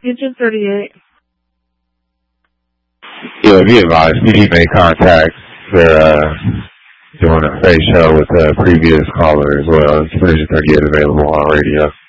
Engine 38. Yeah, be advised, PD made contact. They're doing a face show with a previous caller as well. It's Engine 38 available on radio.